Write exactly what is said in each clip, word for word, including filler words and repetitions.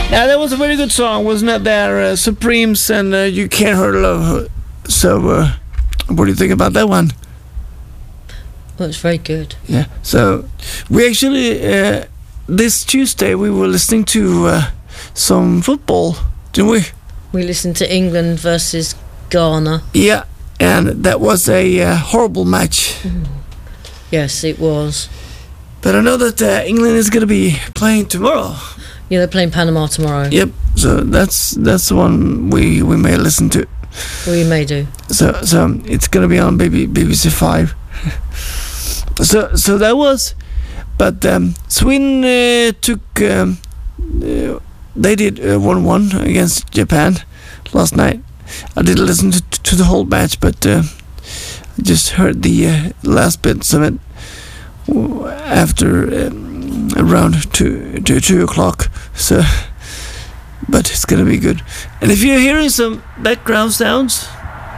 Yeah, that was a very good song, wasn't it? There, uh, Supremes and uh, You Can't Hurt Love. So, uh, what do you think about that one? Well, it's very good. Yeah. So, we actually uh, this Tuesday we were listening to uh, some football, didn't we? We listened to England versus Ghana. Yeah, and that was a uh, horrible match. Mm. Yes, it was. But I know that uh, England is going to be playing tomorrow. Yeah, they're playing Panama tomorrow. Yep. So that's that's the one we, we may listen to. We may do. So so it's going to be on B B C Five. so so that was, but um, Sweden uh, took. Um, uh, they did uh, one one against Japan last night. I didn't listen to, to the whole match, but uh, I just heard the uh, last bits of it after. Um, around two, two, two o'clock, so but it's gonna be good. And if you're hearing some background sounds,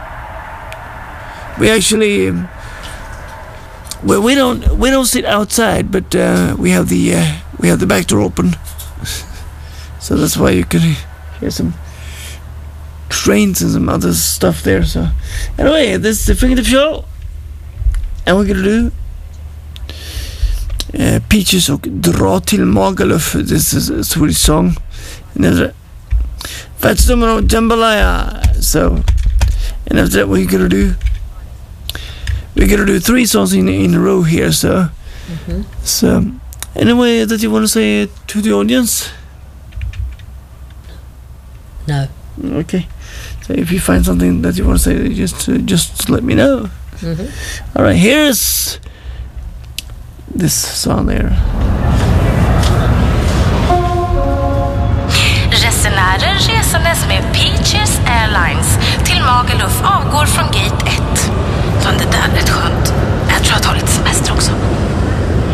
we actually um, well, we don't we don't sit outside, but uh, we have the uh, we have the back door open, so that's why you can hear some trains and some other stuff there. So anyway, this is the Fingertip Show, and we're gonna do Uh, Peaches och Dra till Magaluf. This is a Swedish song. And then Fats Domino och Jambalaya. So, and after that we're gonna do we're gonna do three songs in in a row here. So, mm-hmm. so anyway, that you want to say to the audience? No. Okay. So if you find something that you want to say, just uh, just let me know. Mm-hmm. All right. Here's this song there. Resenärer resandes med Peaches Airlines till Magaluf